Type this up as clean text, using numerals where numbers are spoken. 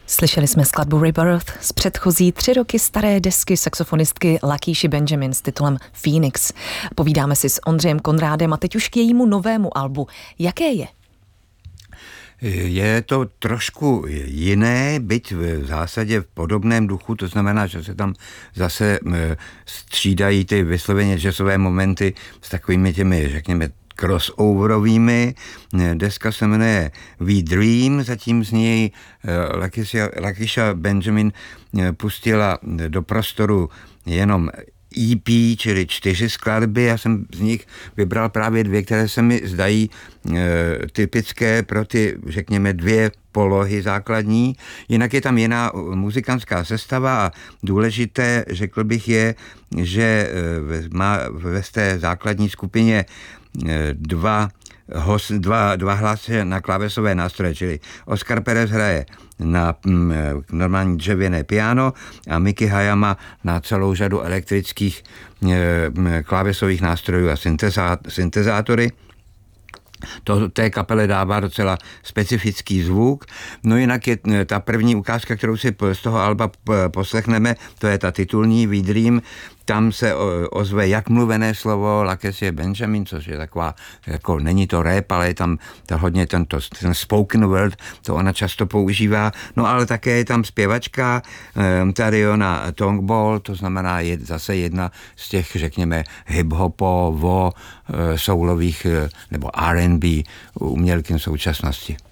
Slyšeli jsme skladbu Rebirth z předchozí 3 roky staré desky saxofonistky Lakíši Benjamin s titulem Phoenix. Povídáme si s Ondřejem Konrádem a teď už k jejímu novému albu. Jaké je? Je to trošku jiné, byť v zásadě v podobném duchu, to znamená, že se tam zase střídají ty vysloveně jazzové momenty s takovými těmi, řekněme, crossoverovými. Deska se jmenuje We Dream, zatím z něj Lakíša Benjamin pustila do prostoru jenom EP, čili 4 skladby. Já jsem z nich vybral právě 2, které se mi zdají typické pro ty, řekněme, 2 polohy základní. Jinak je tam jiná muzikantská sestava a důležité, řekl bych, je, že má ve té základní skupině dva hlasy na klávesové nástroje, čili Oscar Perez hraje na normální dřevěné piano a Miki Hayama na celou řadu elektrických klávesových nástrojů a syntezátory. To té kapele dává docela specifický zvuk. No jinak je ta první ukázka, kterou si z toho alba poslechneme, to je ta titulní We Dream. Tam se ozve jak mluvené slovo Lakíše Benjamin, což je taková, jako není to rap, ale je tam hodně ten spoken word, to ona často používá. No ale také je tam zpěvačka Tariona Tongball, to znamená zase jedna z těch, řekněme, hip-hopovo soulových nebo R&B umělkyň současnosti.